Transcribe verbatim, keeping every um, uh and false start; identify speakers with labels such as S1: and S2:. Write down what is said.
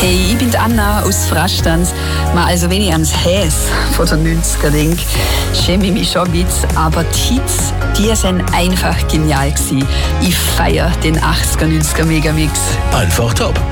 S1: Hey, ich bin die Anna aus Frastanz. Also wenn ich ans Häs von den neunziger denke, schäme ich mich schon ein bisschen. Aber die Hits, die sind einfach genial gewesen. Ich feiere den achtziger, neunziger Megamix.
S2: Einfach top.